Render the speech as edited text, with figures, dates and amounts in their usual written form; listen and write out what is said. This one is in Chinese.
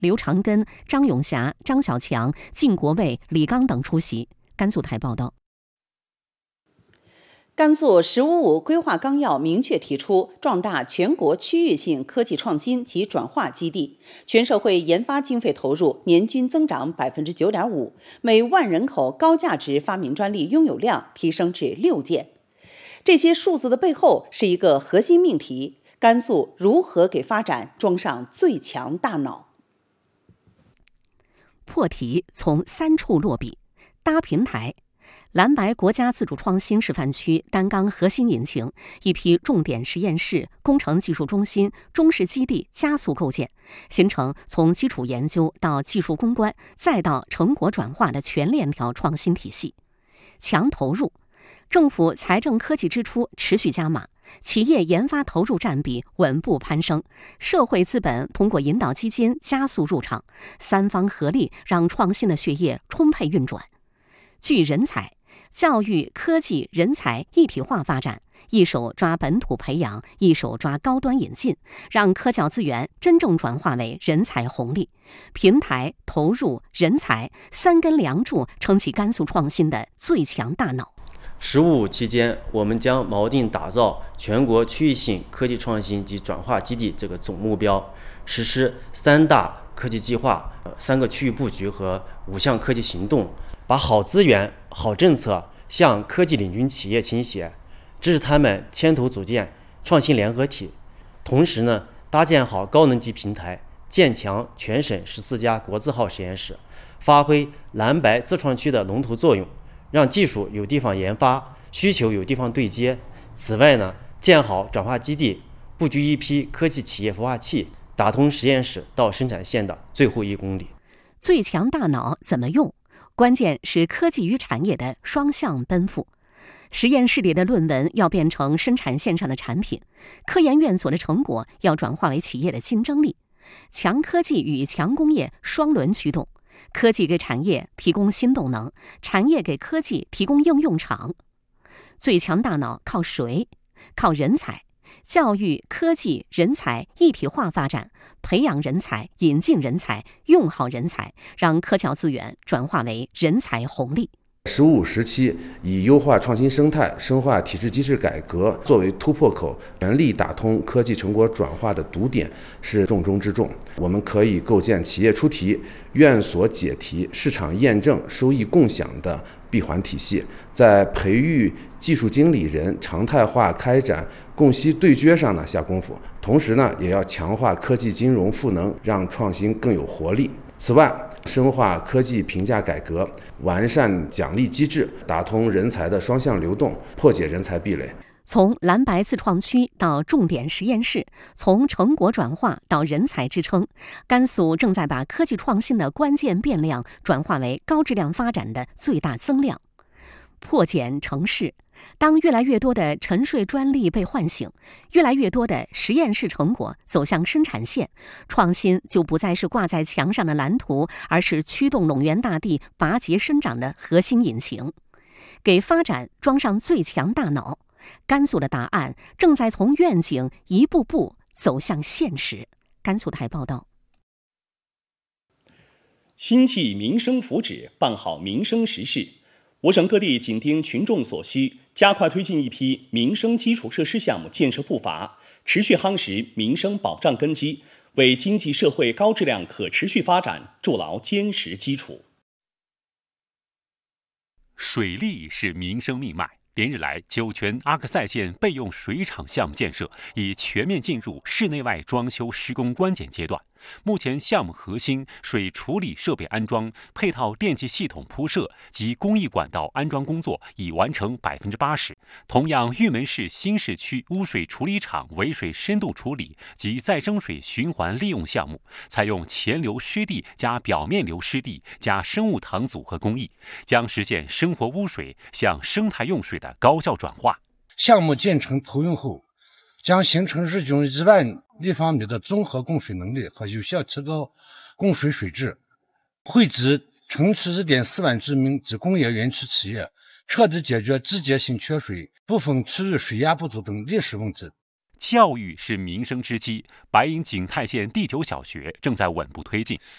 刘长根、张永霞、张小强、靳国卫、李刚等出席。甘肃台报道。 甘肃“十五五”规划纲要明确提出，壮大全国区域性科技创新及转化基地，全社会研发经费投入年均增长9.5%，每万人口高价值发明专利拥有量提升至6件。这些数字的背后是一个核心命题：甘肃如何给发展装上最强大脑？ 破题从3处落笔，搭平台。蓝白国家自主创新示范区担纲核心引擎，一批重点实验室、工程技术中心、中试基地加速构建，形成从基础研究到技术攻关再到成果转化的全链条创新体系。强投入，政府财政科技支出持续加码，企业研发投入占比稳步攀升，社会资本通过引导基金加速入场，3方合力让创新的血液充沛运转。聚人才，教育、科技、人才一体化发展，一手抓本土培养，一手抓高端引进，让科教资源真正转化为人才红利。平台、投入、人才3根梁柱撑起甘肃创新的最强大脑。 “15+5”期间，我们将锚定打造全国区域性科技创新及转化基地这个总目标，实施3大科技计划、3个区域布局和5项科技行动，把好资源、好政策向科技领军企业倾斜，支持他们牵头组建创新联合体。同时呢，搭建好高能级平台，建强全省14家国字号实验室，发挥蓝白自创区的龙头作用，让技术有地方研发，需求有地方对接。此外呢，建好转化基地，布局一批科技企业孵化器，打通实验室到生产线的最后1公里。 最强大脑怎么用？关键是科技与产业的双向奔赴。实验室里的论文要变成生产线上的产品，科研院所的成果要转化为企业的竞争力。强科技与强工业双轮驱动，科技给产业提供新动能，产业给科技提供应用场。最强大脑靠谁？靠人才。教育、科技、人才一体化发展，培养人才、引进人才、用好人才，让科教资源转化为人才红利。 “15+5”时期以优化创新生态、深化体制机制改革作为突破口，全力打通科技成果转化的堵点是重中之重。我们可以构建企业出题、院所解题、市场验证、收益共享的闭环体系，在培育技术经理人、常态化开展供需对接上呢下功夫。同时呢，也要强化科技金融赋能，让创新更有活力。此外，深化科技评价改革，完善奖励机制，打通人才的双向流动，破解人才壁垒。 从蓝白自创区到重点实验室，从成果转化到人才支撑，甘肃正在把科技创新的关键变量转化为高质量发展的最大增量。破茧成势，当越来越多的沉睡专利被唤醒，越来越多的实验室成果走向生产线，创新就不再是挂在墙上的蓝图，而是驱动陇源大地拔节生长的核心引擎。给发展装上最强大脑，甘肃的答案正在从愿景一步步走向现实。甘肃台报道。 心系民生福祉，办好民生实事。我省各地紧盯群众所需，加快推进一批民生基础设施项目建设步伐，持续夯实民生保障根基，为经济社会高质量可持续发展筑牢坚实基础。 水利是民生命脉。连日来，酒泉阿克塞县备用水厂项目建设已全面进入室内外装修施工关键阶段。目前，项目核心水处理设备安装、配套电气系统铺设及公益管道安装工作已完成80%。同样，玉门市新市区污水处理厂围水深度处理及再生水循环利用项目，采用前流湿地加表面流湿地加生物糖组合工艺，将实现生活污水向生态用水的高效转化。 项目建成投用后，将形成日均1万立方米的综合供水能力和有效提高供水水质，惠及城区1.4万居民及工业园区企业，彻底解决季节性缺水、部分区域水压不足等历史问题。 教育是民生之基，白银景泰县第9小学正在稳步推进，